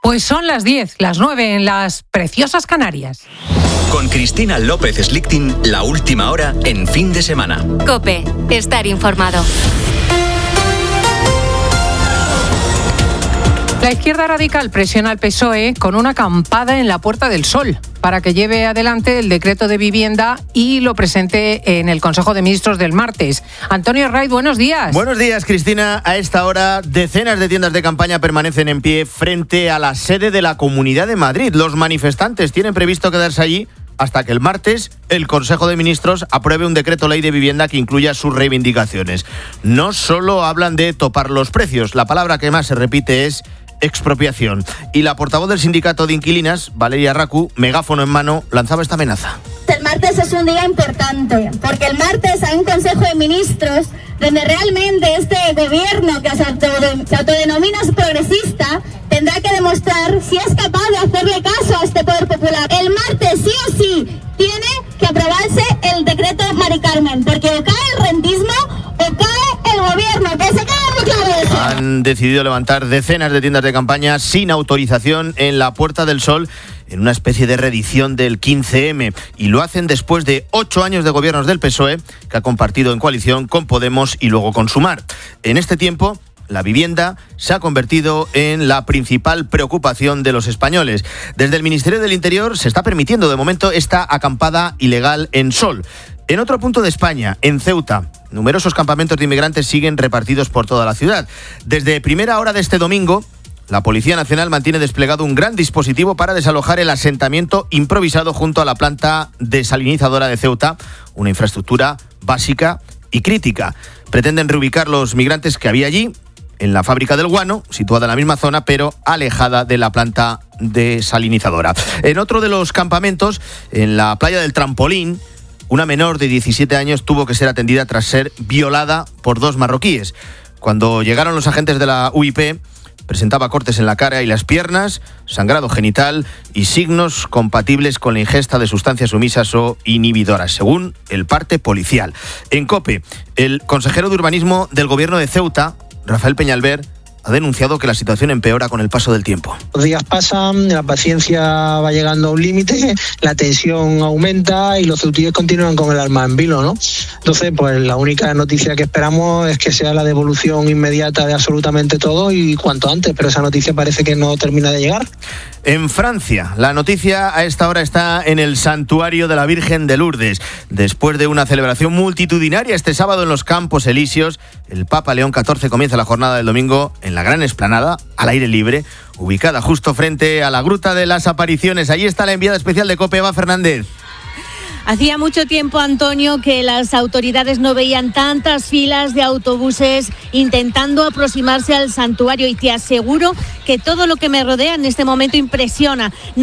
Pues son las 10, las 9 en las preciosas Canarias. Con Cristina López Slichting, la última hora en Fin de Semana. COPE, estar informado. La izquierda radical presiona al PSOE con una acampada en la Puerta del Sol para que lleve adelante el decreto de vivienda y lo presente en el Consejo de Ministros del martes. Antonio Herraiz, buenos días. Buenos días, Cristina. A esta hora, decenas de tiendas de campaña permanecen en pie frente a la sede de la Comunidad de Madrid. Los manifestantes tienen previsto quedarse allí hasta que el martes el Consejo de Ministros apruebe un decreto ley de vivienda que incluya sus reivindicaciones. No solo hablan de topar los precios, la palabra que más se repite es expropiación. Y la portavoz del sindicato de inquilinas, Valeria Racu, megáfono en mano, lanzaba esta amenaza. El martes es un día importante, porque el martes hay un Consejo de Ministros donde realmente este gobierno que se autodenomina progresista tendrá que demostrar si es capaz de hacerle caso a este poder popular. El martes sí o sí tiene que aprobarse el decreto Mari Carmen, porque o cae el rentismo o cae el gobierno, que se quede muy claro eso. Han decidido levantar decenas de tiendas de campaña sin autorización en la Puerta del Sol, en una especie de reedición del 15M, y lo hacen después de 8 años de gobiernos del PSOE, que ha compartido en coalición con Podemos y luego con Sumar. En este tiempo, la vivienda se ha convertido en la principal preocupación de los españoles. Desde el Ministerio del Interior se está permitiendo de momento esta acampada ilegal en Sol. En otro punto de España, en Ceuta, numerosos campamentos de inmigrantes siguen repartidos por toda la ciudad. Desde primera hora de este domingo, la Policía Nacional mantiene desplegado un gran dispositivo para desalojar el asentamiento improvisado junto a la planta desalinizadora de Ceuta, una infraestructura básica y crítica. Pretenden reubicar los migrantes que había allí, en la fábrica del guano, situada en la misma zona, pero alejada de la planta desalinizadora. En otro de los campamentos, en la playa del Trampolín, una menor de 17 años tuvo que ser atendida tras ser violada por 2 marroquíes. Cuando llegaron los agentes de la UIP, presentaba cortes en la cara y las piernas, sangrado genital y signos compatibles con la ingesta de sustancias sumisas o inhibidoras, según el parte policial. En COPE, el consejero de urbanismo del gobierno de Ceuta, Rafael Peñalver, ha denunciado que la situación empeora con el paso del tiempo. Los días pasan, la paciencia va llegando a un límite, la tensión aumenta y los ceutíes continúan con el alma en vilo, ¿no? Entonces, pues la única noticia que esperamos es que sea la devolución inmediata de absolutamente todo y cuanto antes, pero esa noticia parece que no termina de llegar. En Francia, la noticia a esta hora está en el santuario de la Virgen de Lourdes. Después de una celebración multitudinaria este sábado en los Campos Elíseos, el Papa León XIV comienza la jornada del domingo en la gran explanada, al aire libre, ubicada justo frente a la Gruta de las Apariciones. Allí está la enviada especial de COPE, Eva Fernández. Hacía mucho tiempo, Antonio, que las autoridades no veían tantas filas de autobuses intentando aproximarse al santuario y te aseguro que todo lo que me rodea en este momento impresiona.